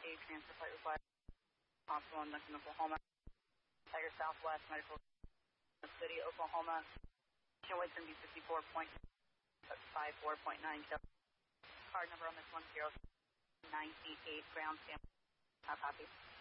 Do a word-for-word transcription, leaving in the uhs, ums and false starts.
A transfer flight required. Hospital in Macon, Oklahoma. Tiger Southwest Medical City, Oklahoma. Weight B fifty-four point five four point nine seven. Card number on this one zero nine eight ground stamp. How copy?